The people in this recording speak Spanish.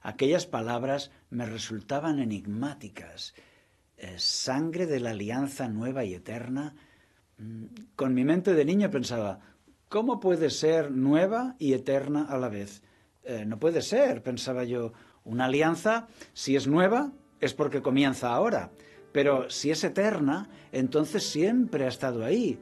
Aquellas palabras me resultaban enigmáticas. Sangre de la alianza nueva y eterna. Con mi mente de niño pensaba, ¿cómo puede ser nueva y eterna a la vez? No puede ser, pensaba yo. Una alianza, si es nueva, es porque comienza ahora. Pero si es eterna, entonces siempre ha estado ahí.